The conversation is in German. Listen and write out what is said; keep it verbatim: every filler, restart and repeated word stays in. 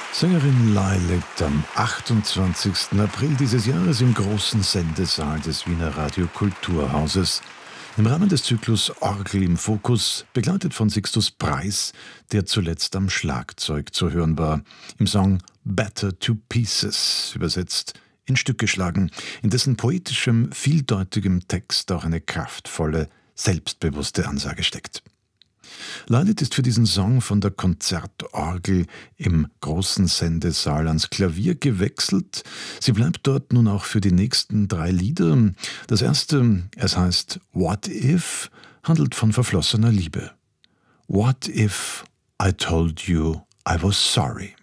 Sängerin Lai lebt am achtundzwanzigsten April dieses Jahres im großen Sendesaal des Wiener Radio Kulturhauses. Im Rahmen des Zyklus Orgel im Fokus, begleitet von Sixtus Preis, der zuletzt am Schlagzeug zu hören war, im Song Better to Pieces, übersetzt in Stück geschlagen, in dessen poetischem, vieldeutigem Text auch eine kraftvolle, selbstbewusste Ansage steckt. Lailit ist für diesen Song von der Konzertorgel im großen Sendesaal ans Klavier gewechselt. Sie bleibt dort nun auch für die nächsten drei Lieder. Das erste, es heißt What If, handelt von verflossener Liebe. What if I told you I was sorry?